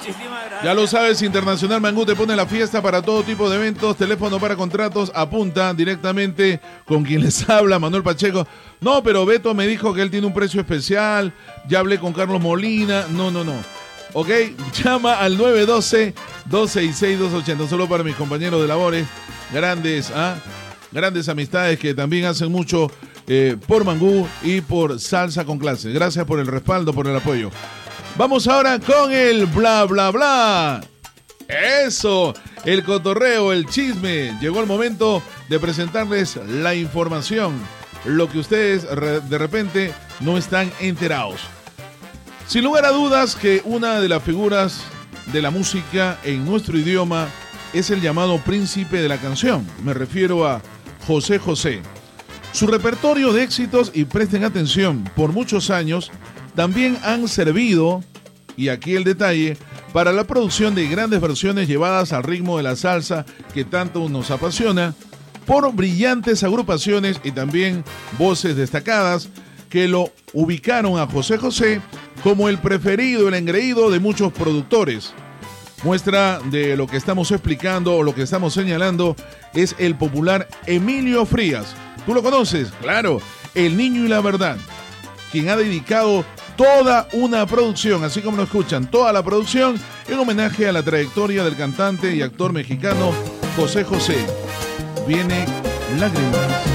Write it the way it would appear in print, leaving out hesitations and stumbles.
Muchísimas gracias. Ya lo sabes, Internacional Mangú te pone la fiesta para todo tipo de eventos, teléfono para contratos, apunta directamente con quien les habla, Manuel Pacheco. No, pero Beto me dijo que él tiene un precio especial, ya hablé con Carlos Molina, no. Ok, llama al 912-266-280, solo para mis compañeros de labores, grandes amistades que también hacen mucho por Mangú y por Salsa con Clase. Gracias por el respaldo, por el apoyo. Vamos ahora con el bla, bla, bla. Eso, el cotorreo, el chisme. Llegó el momento de presentarles la información, lo que ustedes de repente no están enterados. Sin lugar a dudas que una de las figuras de la música en nuestro idioma es el llamado príncipe de la canción. Me refiero a José José. Su repertorio de éxitos, y presten atención, por muchos años también han servido, y aquí el detalle, para la producción de grandes versiones llevadas al ritmo de la salsa que tanto nos apasiona, por brillantes agrupaciones y también voces destacadas que lo ubicaron a José José como el preferido, el engreído de muchos productores. Muestra de lo que estamos explicando o lo que estamos señalando es el popular Emilio Frías. ¿Tú lo conoces? Claro, El Niño y la Verdad, quien ha dedicado toda una producción, así como lo escuchan, toda la producción en homenaje a la trayectoria del cantante y actor mexicano José José. Viene Lágrimas.